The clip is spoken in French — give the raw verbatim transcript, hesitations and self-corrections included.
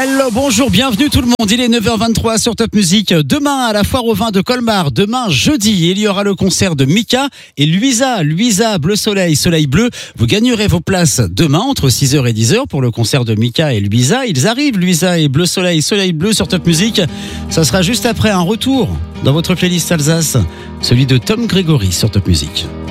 Hello, bonjour, bienvenue tout le monde. Il est neuf heures vingt-trois sur Top Music. Demain, à la Foire au Vin de Colmar, demain, jeudi, il y aura le concert de Mika et Luisa. Luisa, Bleu Soleil, Soleil Bleu. Vous gagnerez vos places demain entre six heures et dix heures pour le concert de Mika et Luisa. Ils arrivent, Luisa et Bleu Soleil, Soleil Bleu sur Top Music. Ça sera juste après un retour dans votre playlist Alsace, celui de Tom Grégory sur Top Music.